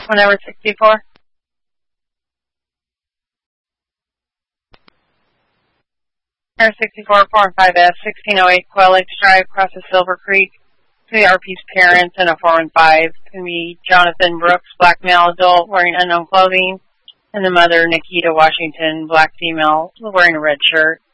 Whenever 64. Air 64, 4 and 5S, 1608 Quail Lakes Drive, crosses Silver Creek. To the RP's parents and a 415. Can be Jonathan Brooks, black male adult, wearing unknown clothing. And the mother, Nikita Washington, black female, wearing a red shirt.